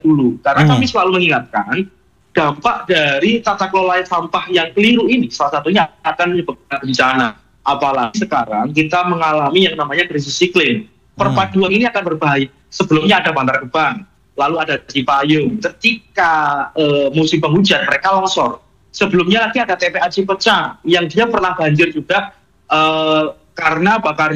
dulu. Karena kami selalu mengingatkan dampak dari tata kelola sampah yang keliru ini salah satunya akan menyebabkan bencana. Apalagi sekarang kita mengalami yang namanya krisis iklim. Perpaduan ini akan berbahaya. Sebelumnya ada Bantar Gebang, lalu ada Cipayung. Ketika musim penghujan mereka longsor. Sebelumnya lagi ada TPA Cipecang yang dia pernah banjir juga karena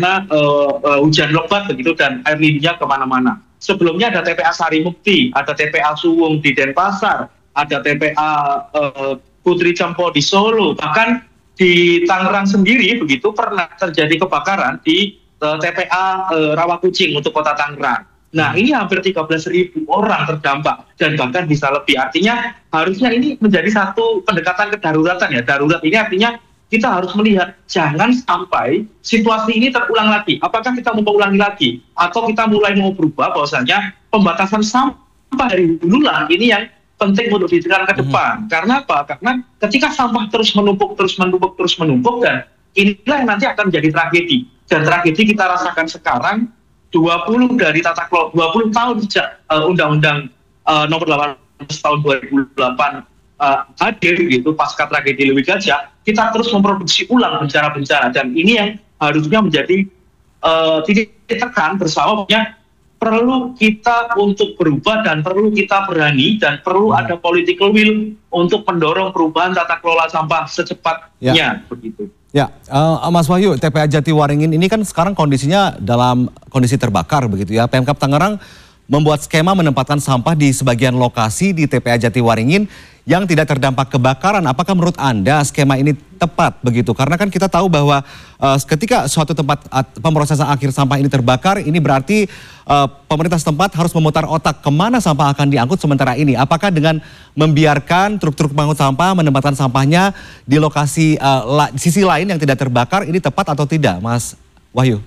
hujan lebat begitu dan air limbahnya kemana-mana. Sebelumnya ada TPA Sarimukti, ada TPA Suwung di Denpasar, ada TPA Putri Campo di Solo, bahkan di Tangerang sendiri begitu pernah terjadi kebakaran di TPA Rawakucing untuk kota Tangerang. Nah ini hampir 13.000 orang terdampak dan bahkan bisa lebih. Artinya harusnya ini menjadi satu pendekatan kedaruratan ya. Darurat ini artinya kita harus melihat jangan sampai situasi ini terulang lagi. Apakah kita mau ulangi lagi atau kita mulai mau berubah bahwasanya pembatasan sampah dari hululah ini yang penting untuk ditekan ke depan. Karena apa? Karena ketika sampah terus menumpuk dan inilah yang nanti akan menjadi tragedi. Dan tragedi kita rasakan sekarang 20 tahun sejak Undang-Undang Nomor 18 tahun 2008 hadir gitu pasca tragedi Lewi Gajah, kita terus memproduksi ulang bencana-bencana dan ini yang harusnya menjadi titik tekan bersama perlu kita untuk berubah dan perlu kita berani dan perlu ada political will untuk mendorong perubahan tata kelola sampah secepatnya begitu. Ya, Mas Wahyu, TPA Jatiwaringin ini kan sekarang kondisinya dalam kondisi terbakar begitu ya. Pemkab Tangerang membuat skema menempatkan sampah di sebagian lokasi di TPA Jatiwaringin yang tidak terdampak kebakaran. Apakah menurut Anda skema ini tepat begitu? Karena kan kita tahu bahwa ketika suatu tempat pemrosesan akhir sampah ini terbakar, ini berarti pemerintah setempat harus memutar otak kemana sampah akan diangkut sementara ini. Apakah dengan membiarkan truk-truk pengangkut sampah menempatkan sampahnya di lokasi sisi lain yang tidak terbakar, ini tepat atau tidak, Mas Wahyu?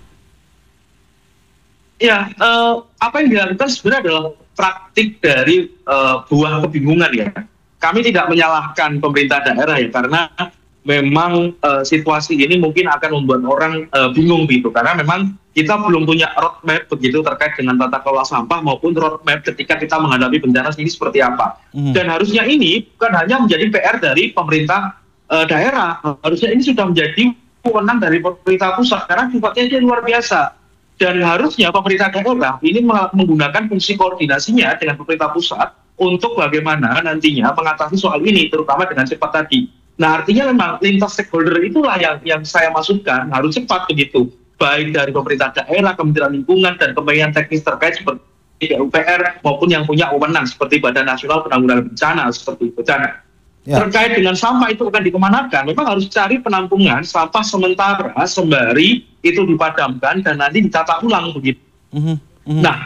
Ya, apa yang dilakukan sebenarnya adalah praktik dari buah kebingungan ya. Kami tidak menyalahkan pemerintah daerah ya, karena memang situasi ini mungkin akan membuat orang bingung gitu. Karena memang kita belum punya roadmap begitu terkait dengan tata kelola sampah maupun roadmap ketika kita menghadapi bencana ini seperti apa. Dan harusnya ini bukan hanya menjadi PR dari pemerintah daerah, harusnya ini sudah menjadi wewenang dari pemerintah pusat karena sifatnya luar biasa. Dan harusnya pemerintah daerah ini menggunakan fungsi koordinasinya dengan pemerintah pusat untuk bagaimana nantinya mengatasi soal ini, terutama dengan cepat tadi. Nah artinya memang lintas stakeholder itulah yang saya maksudkan harus cepat begitu. Baik dari pemerintah daerah, Kementerian Lingkungan, dan kementerian teknis terkait seperti PUPR maupun yang punya wewenang seperti Badan Nasional Penanggulangan Bencana seperti itu. Dan terkait dengan sampah itu akan dikemanakan, memang harus cari penampungan sampah sementara sembari itu dipadamkan dan nanti ditata ulang begitu. Nah,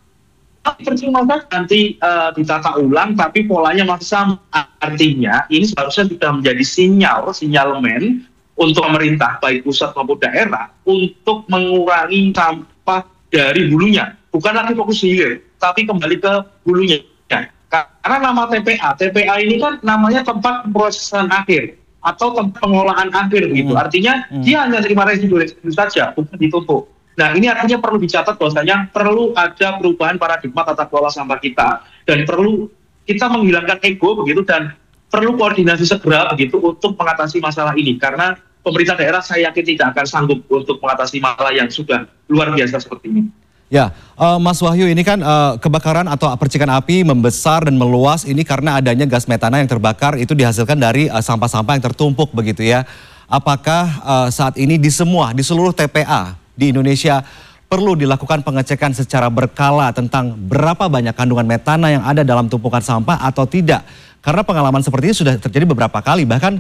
percuma nanti ditata ulang tapi polanya masih sama. Artinya ini seharusnya sudah menjadi sinyalemen untuk pemerintah baik pusat maupun daerah untuk mengurangi sampah dari hulunya. Bukan lagi fokus hilir, tapi kembali ke hulunya. Karena nama TPA ini kan namanya tempat pemrosesan akhir atau tempat pengolahan akhir begitu. Artinya dia hanya terima residu saja, bukan ditumpuk. Nah ini artinya perlu dicatat bahwasanya perlu ada perubahan paradigma tata kelola sampah kita dan perlu kita menghilangkan ego begitu dan perlu koordinasi segera begitu untuk mengatasi masalah ini karena pemerintah daerah saya yakin tidak akan sanggup untuk mengatasi masalah yang sudah luar biasa seperti ini. Ya, Mas Wahyu ini kan kebakaran atau percikan api membesar dan meluas ini karena adanya gas metana yang terbakar itu dihasilkan dari sampah-sampah yang tertumpuk begitu ya. Apakah saat ini di seluruh TPA di Indonesia perlu dilakukan pengecekan secara berkala tentang berapa banyak kandungan metana yang ada dalam tumpukan sampah atau tidak? Karena pengalaman seperti ini sudah terjadi beberapa kali, bahkan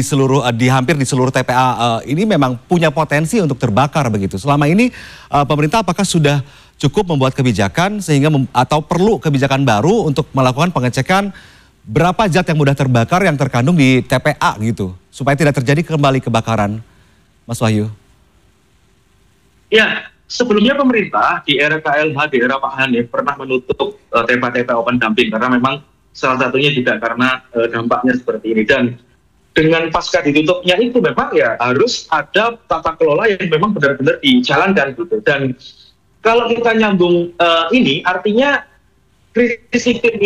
di hampir di seluruh TPA ini memang punya potensi untuk terbakar begitu. Selama ini pemerintah apakah sudah cukup membuat kebijakan sehingga atau perlu kebijakan baru untuk melakukan pengecekan berapa zat yang mudah terbakar yang terkandung di TPA gitu, supaya tidak terjadi kembali kebakaran, Mas Wahyu? Ya, sebelumnya pemerintah di era KLH, di era Pak Hanif pernah menutup TPA open dumping karena memang salah satunya juga karena dampaknya seperti ini. Dan dengan pasca ditutupnya itu memang ya harus ada tata kelola yang memang benar-benar dijalankan gitu. Dan kalau kita nyambung ini artinya krisis iklim